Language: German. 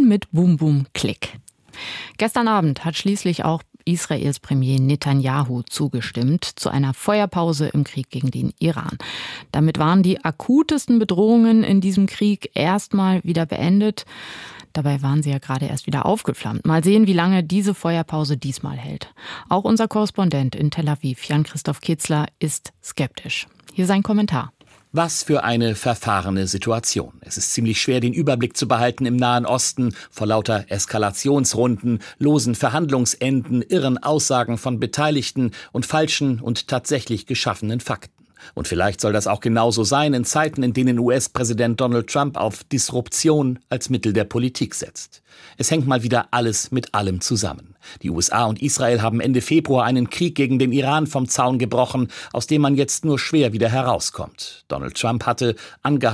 mit Boom Boom Klick. Gestern Abend hat schließlich auch Israels Premier Netanyahu zugestimmt zu einer Feuerpause im Krieg gegen den Iran. Damit waren die akutesten Bedrohungen in diesem Krieg erstmal wieder beendet. Dabei waren sie ja gerade erst wieder aufgeflammt. Mal sehen, wie lange diese Feuerpause diesmal hält. Auch unser Korrespondent in Tel Aviv, Jan-Christoph Kitzler, ist skeptisch. Hier sein Kommentar. Was für eine verfahrene Situation. Es ist ziemlich schwer, den Überblick zu behalten im Nahen Osten, vor lauter Eskalationsrunden, losen Verhandlungsenden, irren Aussagen von Beteiligten und falschen und tatsächlich geschaffenen Fakten. Und vielleicht soll das auch genauso sein in Zeiten, in denen US-Präsident Donald Trump auf Disruption als Mittel der Politik setzt. Es hängt mal wieder alles mit allem zusammen. Die USA und Israel haben Ende Februar einen Krieg gegen den Iran vom Zaun gebrochen, aus dem man jetzt nur schwer wieder herauskommt. Donald Trump hatte